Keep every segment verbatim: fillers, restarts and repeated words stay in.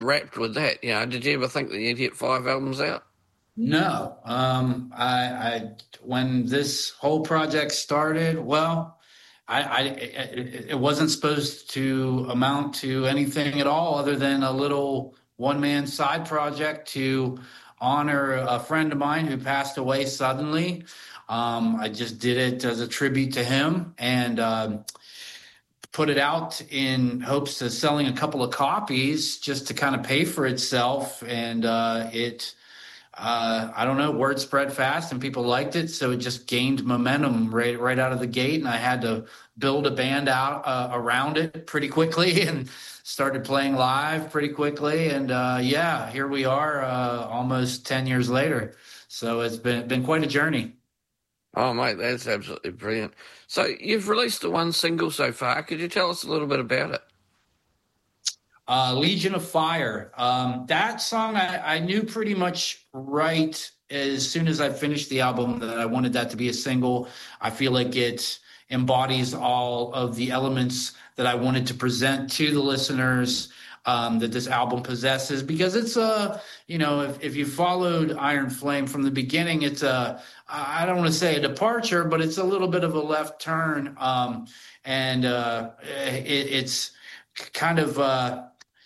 wrapped with that. You know, did you ever think that you'd get five albums out? No, um, I, I when this whole project started, well, I, I it, it wasn't supposed to amount to anything at all other than a little one man side project to honor a friend of mine who passed away suddenly. Um, I just did it as a tribute to him and um, put it out in hopes of selling a couple of copies just to kind of pay for itself. And uh, it uh, I don't know, word spread fast and people liked it. So it just gained momentum right, right out of the gate. And I had to build a band out uh, around it pretty quickly and started playing live pretty quickly. And uh, yeah, here we are uh, almost ten years later. So it's been, been quite a journey. Oh, mate, that's absolutely brilliant. So you've released the one single so far. Could you tell us a little bit about it? Uh, Legion of Fire. Um, that song I, I knew pretty much right as soon as I finished the album that I wanted that to be a single. I feel like it embodies all of the elements that I wanted to present to the listeners um, that this album possesses, because it's a, you know, if, if you followed Iron Flame from the beginning, it's a, I don't want to say a departure, but it's a little bit of a left turn. Um, and uh, it, it's kind of, uh,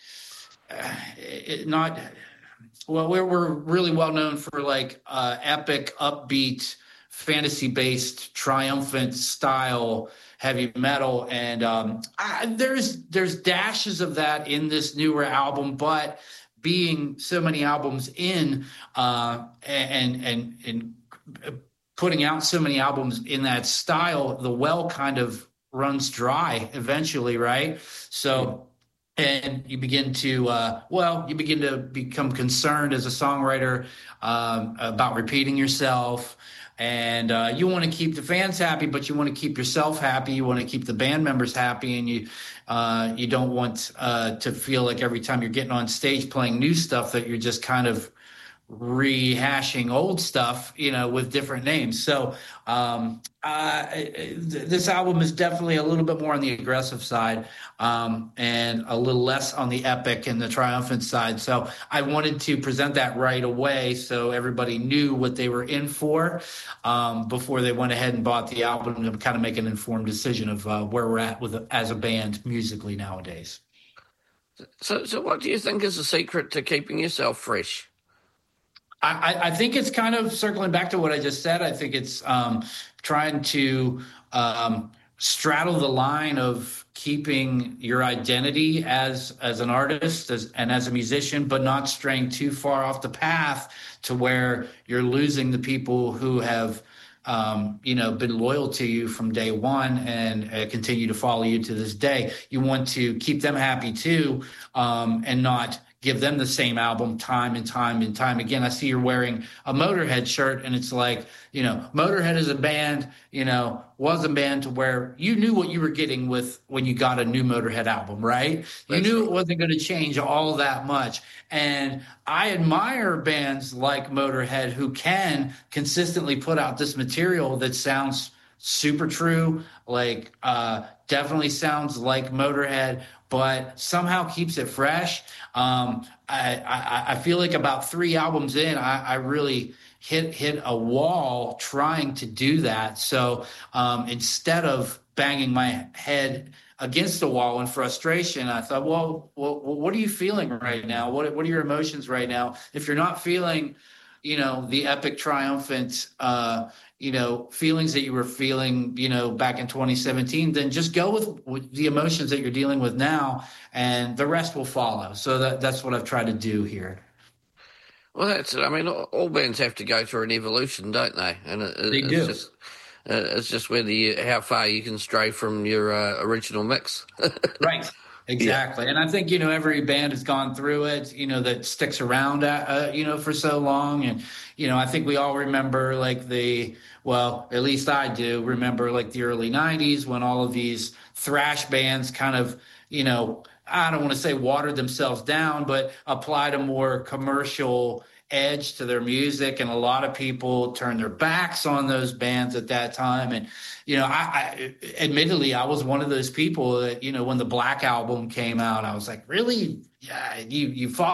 it, not well we're, we're really well known for like uh epic upbeat fantasy based triumphant style heavy metal, and um I, there's there's dashes of that in this newer album, but being so many albums in uh and and and putting out so many albums in that style, the well kind of runs dry eventually, right? So and you begin to uh, well you begin to become concerned as a songwriter um, about repeating yourself, and uh, you want to keep the fans happy, but you want to keep yourself happy, you want to keep the band members happy, and you uh, you don't want uh, to feel like every time you're getting on stage playing new stuff that you're just kind of rehashing old stuff, you know, with different names. So um, uh, this album is definitely a little bit more on the aggressive side um, and a little less on the epic and the triumphant side. So I wanted to present that right away so everybody knew what they were in for um, before they went ahead and bought the album, to kind of make an informed decision of uh, where we're at with as a band musically nowadays. So, so what do you think is the secret to keeping yourself fresh? I, I think it's kind of circling back to what I just said. I think it's um, trying to um, straddle the line of keeping your identity as as an artist as, and as a musician, but not straying too far off the path to where you're losing the people who have um, you know, been loyal to you from day one and uh, continue to follow you to this day. You want to keep them happy too, um, and not give them the same album time and time and time again. I see you're wearing a Motorhead shirt, and it's like, you know, Motorhead is a band, you know, was a band to where you knew what you were getting with when you got a new Motorhead album, right? You That's knew right. it wasn't going to change all that much. And I admire bands like Motorhead who can consistently put out this material that sounds super true, like uh, definitely sounds like Motorhead, but somehow keeps it fresh. Um, I, I, I feel like about three albums in, I, I really hit hit a wall trying to do that. So um, instead of banging my head against the wall in frustration, I thought, well, well, what are you feeling right now? What what are your emotions right now? If you're not feeling, you know, the epic triumphant uh, you know, feelings that you were feeling, you know, back in twenty seventeen, then just go with, with the emotions that you're dealing with now, and the rest will follow. So that that's what I've tried to do here. Well, that's it. I mean, all, all bands have to go through an evolution, don't they? And it, They it's do. just uh, it's just whether you, how far you can stray from your uh, original mix. Right. Exactly. Yeah. And I think, you know, every band has gone through it, you know, that sticks around, uh, you know, for so long. And, you know, I think we all remember like the, well, at least I do remember like the early nineties when all of these thrash bands kind of, you know, I don't want to say watered themselves down, but applied a more commercial edge to their music. And a lot of people turned their backs on those bands at that time. And, you know, I, I admittedly, I was one of those people that, you know, when the Black Album came out, I was like, really? Yeah, you, you